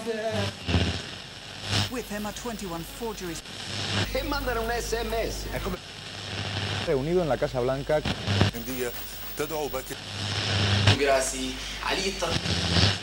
With him are 21 forgeries. E mandano un SMS. Reunido en la Casa Blanca. تدعو باكر براسي علي